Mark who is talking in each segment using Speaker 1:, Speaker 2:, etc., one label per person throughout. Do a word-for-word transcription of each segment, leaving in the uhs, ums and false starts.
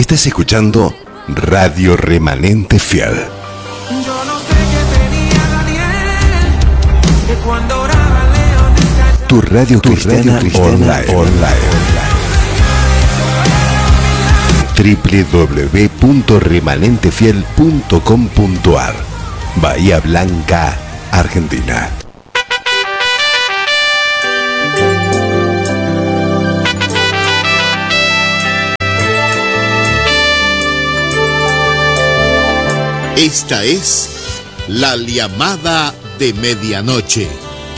Speaker 1: Estás escuchando Radio Remanente Fiel.
Speaker 2: Yo no sé qué tenía Daniel, que cuando oraba León.
Speaker 1: Tu radio tu cristiana, radio cristiana online. online. doble u doble u doble u punto remanente fiel punto com punto a r Bahía Blanca, Argentina.
Speaker 3: Esta es la llamada de medianoche.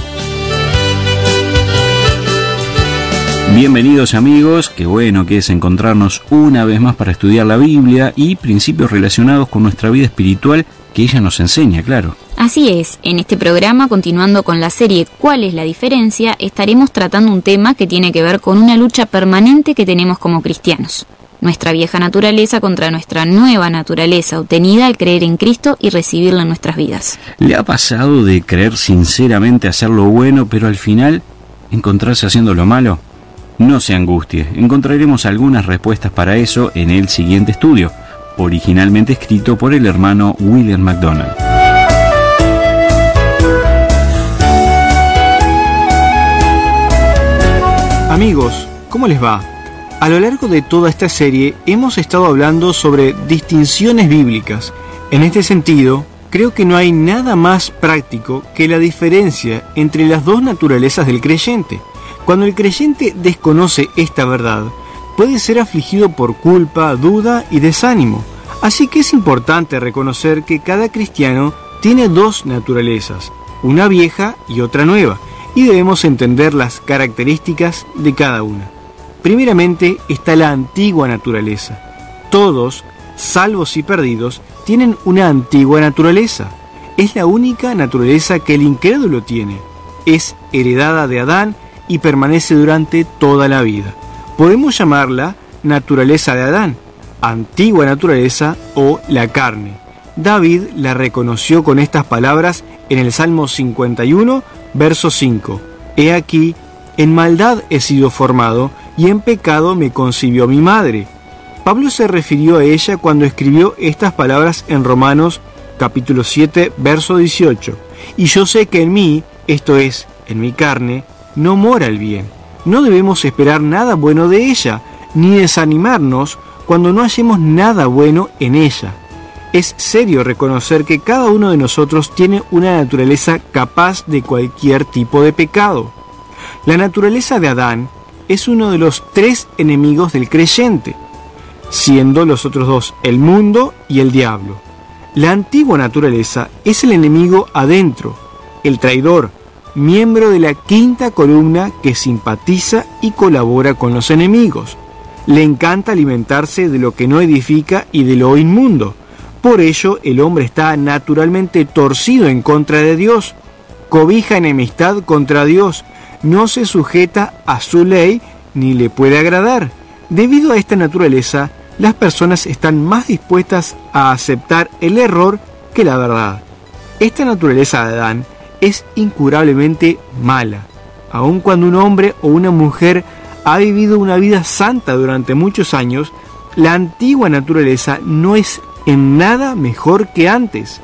Speaker 4: Bienvenidos amigos, qué bueno que es encontrarnos una vez más para estudiar la Biblia y principios relacionados con nuestra vida espiritual que ella nos enseña, claro.
Speaker 5: Así es, en este programa, continuando con la serie ¿Cuál es la diferencia?, estaremos tratando un tema que tiene que ver con una lucha permanente que tenemos como cristianos. Nuestra vieja naturaleza contra nuestra nueva naturaleza obtenida al creer en Cristo y recibirlo en nuestras vidas.
Speaker 4: ¿Le ha pasado de creer sinceramente hacer lo bueno, pero al final encontrarse haciendo lo malo? No se angustie, encontraremos algunas respuestas para eso en el siguiente estudio, originalmente escrito por el hermano William MacDonald.
Speaker 6: Amigos, ¿cómo les va? A lo largo de toda esta serie hemos estado hablando sobre distinciones bíblicas. En este sentido, creo que no hay nada más práctico que la diferencia entre las dos naturalezas del creyente. Cuando el creyente desconoce esta verdad, puede ser afligido por culpa, duda y desánimo. Así que es importante reconocer que cada cristiano tiene dos naturalezas, una vieja y otra nueva, y debemos entender las características de cada una. Primeramente está la antigua naturaleza. Todos, salvos y perdidos, tienen una antigua naturaleza. Es la única naturaleza que el incrédulo tiene. Es heredada de Adán y permanece durante toda la vida. Podemos llamarla naturaleza de Adán, antigua naturaleza o la carne. David la reconoció con estas palabras en el Salmo cincuenta y uno, verso cinco. He aquí, en maldad he sido formado, y en pecado me concibió mi madre. Pablo se refirió a ella cuando escribió estas palabras en Romanos capítulo siete, verso dieciocho. Y yo sé que en mí, esto es, en mi carne, no mora el bien. No debemos esperar nada bueno de ella, ni desanimarnos cuando no hallemos nada bueno en ella. Es serio reconocer que cada uno de nosotros tiene una naturaleza capaz de cualquier tipo de pecado. La naturaleza de Adán es uno de los tres enemigos del creyente, siendo los otros dos el mundo y el diablo. La antigua naturaleza es el enemigo adentro, el traidor, miembro de la quinta columna que simpatiza y colabora con los enemigos. Le encanta alimentarse de lo que no edifica y de lo inmundo. Por ello, el hombre está naturalmente torcido en contra de Dios, cobija enemistad contra Dios, no se sujeta a su ley ni le puede agradar. Debido a esta naturaleza, las personas están más dispuestas a aceptar el error que la verdad. Esta naturaleza de Adán es incurablemente mala. Aun cuando un hombre o una mujer ha vivido una vida santa durante muchos años, la antigua naturaleza no es en nada mejor que antes.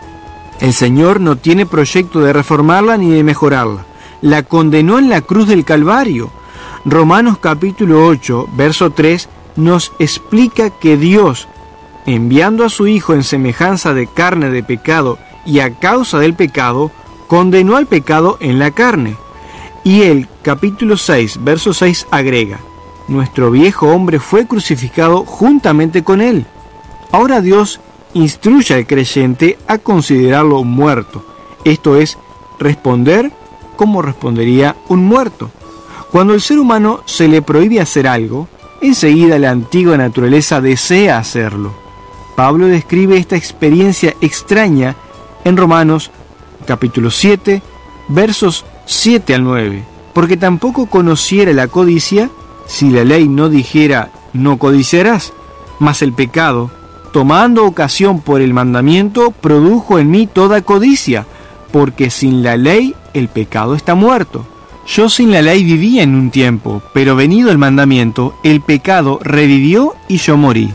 Speaker 6: El Señor no tiene proyecto de reformarla ni de mejorarla. La condenó en la cruz del Calvario. Romanos capítulo ocho, verso tres, nos explica que Dios, enviando a su Hijo en semejanza de carne de pecado y a causa del pecado, condenó al pecado en la carne. Y el capítulo seis, verso seis agrega, nuestro viejo hombre fue crucificado juntamente con él. Ahora Dios instruye al creyente a considerarlo muerto, esto es, responder como respondería un muerto. Cuando al ser humano se le prohíbe hacer algo, enseguida la antigua naturaleza desea hacerlo. Pablo describe esta experiencia extraña en Romanos capítulo siete, versos siete al nueve. Porque tampoco conociera la codicia, si la ley no dijera no codiciarás, mas el pecado, tomando ocasión por el mandamiento, produjo en mí toda codicia, porque sin la ley el pecado está muerto. Yo sin la ley vivía en un tiempo, pero venido el mandamiento, el pecado revivió y yo morí.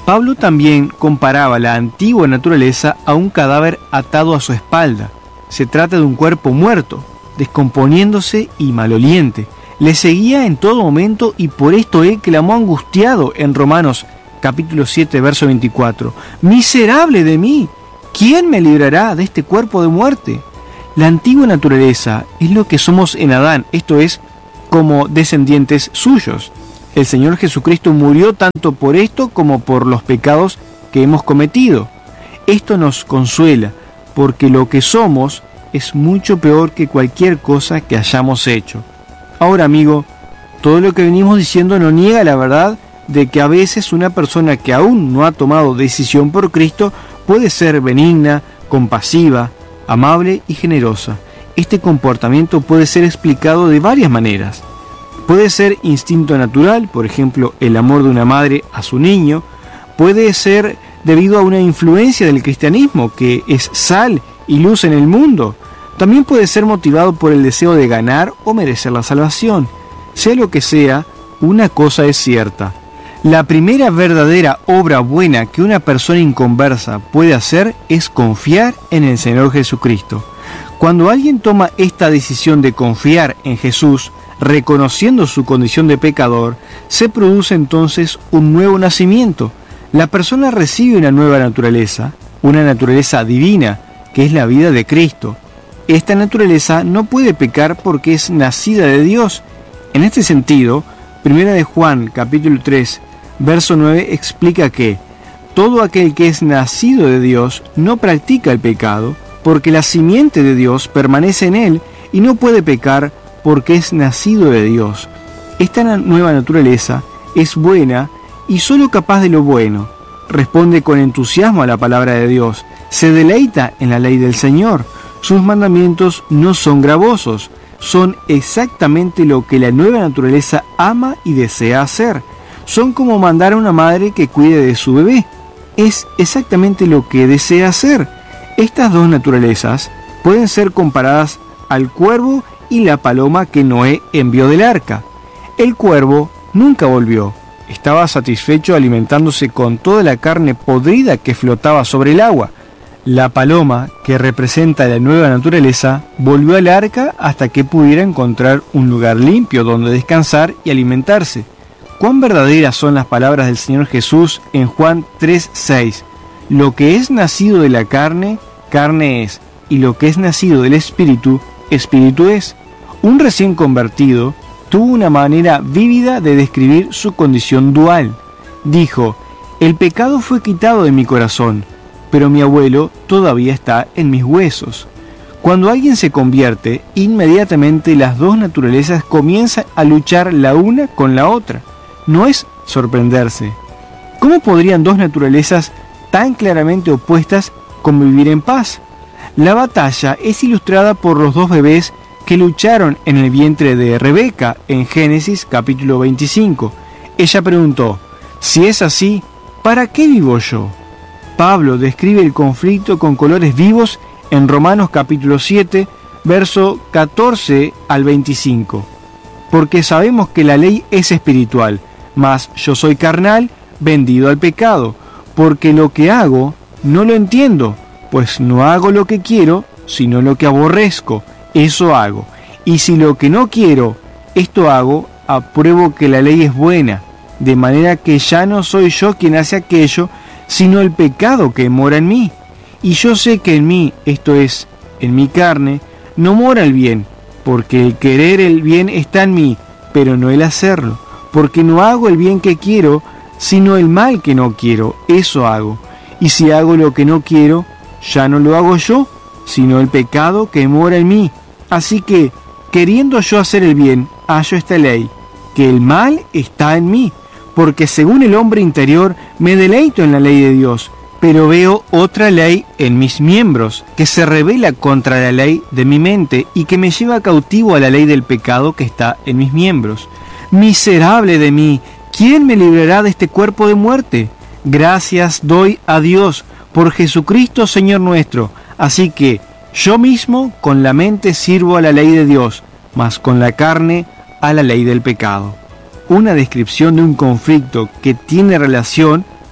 Speaker 6: Pablo también comparaba la antigua naturaleza a un cadáver atado a su espalda. Se trata de un cuerpo muerto, descomponiéndose y maloliente. Le seguía en todo momento y por esto él clamó angustiado en Romanos capítulo siete, verso veinticuatro. ¡Miserable de mí! ¿Quién me librará de este cuerpo de muerte? La antigua naturaleza es lo que somos en Adán, esto es, como descendientes suyos. El Señor Jesucristo murió tanto por esto como por los pecados que hemos cometido. Esto nos consuela, porque lo que somos es mucho peor que cualquier cosa que hayamos hecho. Ahora, amigo, todo lo que venimos diciendo no niega la verdad de que a veces una persona que aún no ha tomado decisión por Cristo puede ser benigna, compasiva, amable y generosa. Este comportamiento puede ser explicado de varias maneras. Puede ser instinto natural, por ejemplo, el amor de una madre a su niño. Puede ser debido a una influencia del cristianismo, que es sal y luz en el mundo. También puede ser motivado por el deseo de ganar o merecer la salvación. Sea lo que sea, una cosa es cierta. La primera verdadera obra buena que una persona inconversa puede hacer es confiar en el Señor Jesucristo. Cuando alguien toma esta decisión de confiar en Jesús, reconociendo su condición de pecador, se produce entonces un nuevo nacimiento. La persona recibe una nueva naturaleza, una naturaleza divina, que es la vida de Cristo. Esta naturaleza no puede pecar porque es nacida de Dios. En este sentido, Primera de Juan, capítulo tres, verso nueve, explica que todo aquel que es nacido de Dios no practica el pecado, porque la simiente de Dios permanece en él y no puede pecar porque es nacido de Dios. Esta nueva naturaleza es buena y solo capaz de lo bueno. Responde con entusiasmo a la palabra de Dios, se deleita en la ley del Señor. Sus mandamientos no son gravosos, son exactamente lo que la nueva naturaleza ama y desea hacer. Son como mandar a una madre que cuide de su bebé. Es exactamente lo que desea hacer. Estas dos naturalezas pueden ser comparadas al cuervo y la paloma que Noé envió del arca. El cuervo nunca volvió. Estaba satisfecho alimentándose con toda la carne podrida que flotaba sobre el agua. La paloma, que representa la nueva naturaleza, volvió al arca hasta que pudiera encontrar un lugar limpio donde descansar y alimentarse. Cuán verdaderas son las palabras del Señor Jesús en Juan tres seis. Lo que es nacido de la carne, carne es, y lo que es nacido del Espíritu, Espíritu es. Un recién convertido tuvo una manera vívida de describir su condición dual. Dijo, el pecado fue quitado de mi corazón, pero mi abuelo todavía está en mis huesos. Cuando alguien se convierte, inmediatamente las dos naturalezas comienzan a luchar la una con la otra. No es sorprenderse. ¿Cómo podrían dos naturalezas tan claramente opuestas convivir en paz? La batalla es ilustrada por los dos bebés que lucharon en el vientre de Rebeca en Génesis capítulo veinticinco. Ella preguntó, si es así, ¿para qué vivo yo? Pablo describe el conflicto con colores vivos en Romanos capítulo siete, verso catorce al veinticinco. Porque sabemos que la ley es espiritual, mas yo soy carnal, vendido al pecado, porque lo que hago no lo entiendo, pues no hago lo que quiero, sino lo que aborrezco, eso hago. Y si lo que no quiero, esto hago, apruebo que la ley es buena, de manera que ya no soy yo quien hace aquello, sino el pecado que mora en mí. Y yo sé que en mí, esto es, en mi carne, no mora el bien, porque el querer el bien está en mí, pero no el hacerlo, porque no hago el bien que quiero, sino el mal que no quiero, eso hago. Y si hago lo que no quiero, ya no lo hago yo, sino el pecado que mora en mí. Así que, queriendo yo hacer el bien, hallo esta ley, que el mal está en mí, porque según el hombre interior me deleito en la ley de Dios, pero veo otra ley en mis miembros, que se rebela contra la ley de mi mente y que me lleva cautivo a la ley del pecado que está en mis miembros. Miserable de mí, ¿quién me librará de este cuerpo de muerte? Gracias doy a Dios por Jesucristo Señor nuestro. Así que yo mismo con la mente sirvo a la ley de Dios, mas con la carne a la ley del pecado. Una descripción de un conflicto que tiene relación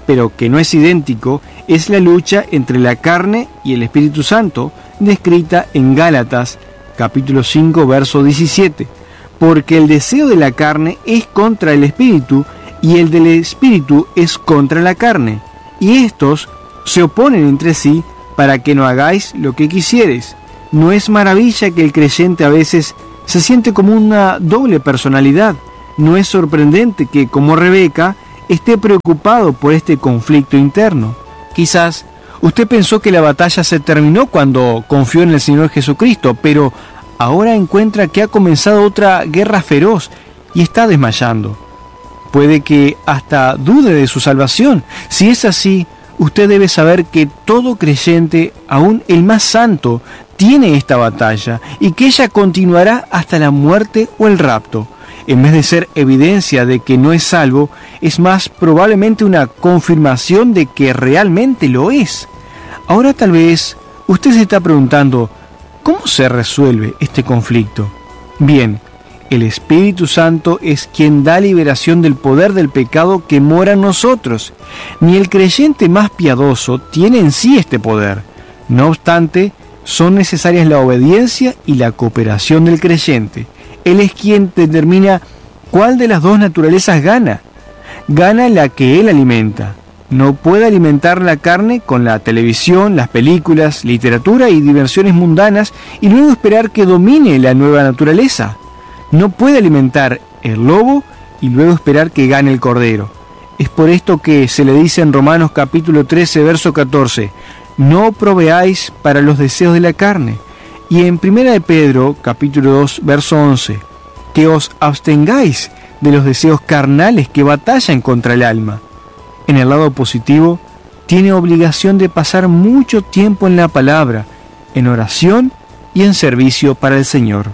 Speaker 6: pero que no es idéntico, es la lucha entre la carne y el Espíritu Santo, descrita en Gálatas, capítulo cinco, verso diecisiete. Porque el deseo de la carne es contra el Espíritu, y el del Espíritu es contra la carne, y estos se oponen entre sí para que no hagáis lo que quisieres. No es maravilla que el creyente a veces se siente como una doble personalidad. No es sorprendente que, como Rebeca, esté preocupado por este conflicto interno. Quizás usted pensó que la batalla se terminó cuando confió en el Señor Jesucristo, pero ahora encuentra que ha comenzado otra guerra feroz y está desmayando. Puede que hasta dude de su salvación. Si es así, usted debe saber que todo creyente, aún el más santo, tiene esta batalla y que ella continuará hasta la muerte o el rapto. En vez de ser evidencia de que no es salvo, es más probablemente una confirmación de que realmente lo es. Ahora tal vez usted se está preguntando, ¿cómo se resuelve este conflicto? Bien, el Espíritu Santo es quien da liberación del poder del pecado que mora en nosotros. Ni el creyente más piadoso tiene en sí este poder. No obstante, son necesarias la obediencia y la cooperación del creyente. Él es quien determina cuál de las dos naturalezas gana. Gana la que él alimenta. No puede alimentar la carne con la televisión, las películas, literatura y diversiones mundanas y luego esperar que domine la nueva naturaleza. No puede alimentar el lobo y luego esperar que gane el cordero. Es por esto que se le dice en Romanos capítulo trece, verso catorce, no proveáis para los deseos de la carne. Y en primera de Pedro capítulo dos, verso once, que os abstengáis de los deseos carnales que batallan contra el alma. En el lado positivo, tiene obligación de pasar mucho tiempo en la palabra, en oración y en servicio para el Señor.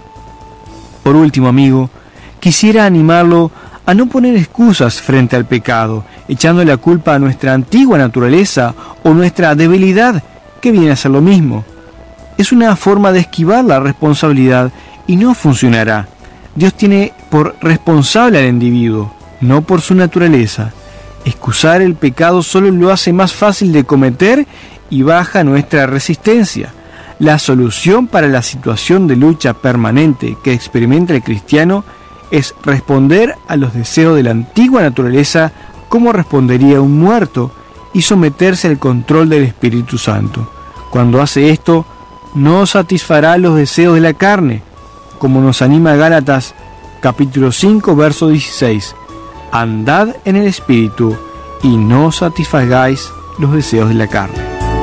Speaker 6: Por último, amigo, quisiera animarlo a no poner excusas frente al pecado, echando la culpa a nuestra antigua naturaleza o nuestra debilidad, que viene a ser lo mismo. Es una forma de esquivar la responsabilidad y no funcionará. Dios tiene por responsable al individuo, no por su naturaleza. Excusar el pecado solo lo hace más fácil de cometer y baja nuestra resistencia. La solución para la situación de lucha permanente que experimenta el cristiano es responder a los deseos de la antigua naturaleza como respondería un muerto y someterse al control del Espíritu Santo. Cuando hace esto, no satisfará los deseos de la carne, como nos anima Gálatas capítulo cinco, verso dieciséis. Andad en el Espíritu y no satisfagáis los deseos de la carne.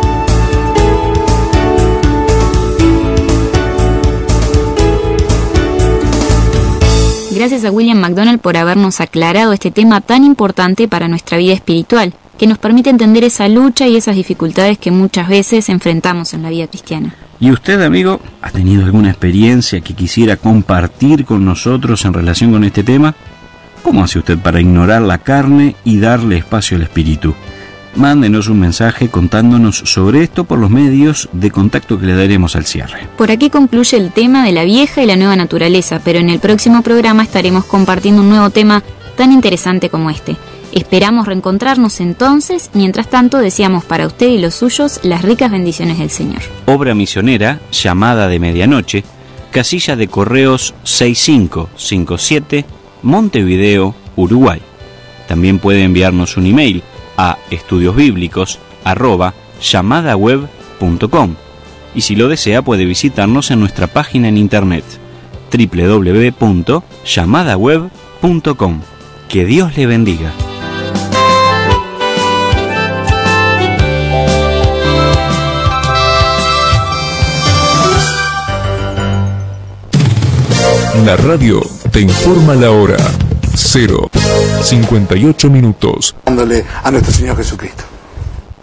Speaker 5: Gracias a William MacDonald por habernos aclarado este tema tan importante para nuestra vida espiritual, que nos permite entender esa lucha y esas dificultades que muchas veces enfrentamos en la vida cristiana.
Speaker 4: ¿Y usted, amigo, ha tenido alguna experiencia que quisiera compartir con nosotros en relación con este tema? ¿Cómo hace usted para ignorar la carne y darle espacio al espíritu? Mándenos un mensaje contándonos sobre esto por los medios de contacto que le daremos al cierre.
Speaker 5: Por aquí concluye el tema de la vieja y la nueva naturaleza, pero en el próximo programa estaremos compartiendo un nuevo tema tan interesante como este. Esperamos reencontrarnos entonces. Mientras tanto, deseamos para usted y los suyos las ricas bendiciones del Señor.
Speaker 4: Obra misionera, Llamada de Medianoche, casilla de correos seis cinco cinco siete, Montevideo, Uruguay. También puede enviarnos un email a estudiosbíblicos arroba llamadaweb punto com y si lo desea puede visitarnos en nuestra página en internet doble u doble u doble u punto llamadaweb punto com. Que Dios le bendiga.
Speaker 7: La radio te informa la hora. Cero, cincuenta y ocho minutos.
Speaker 8: Dándole a nuestro Señor Jesucristo.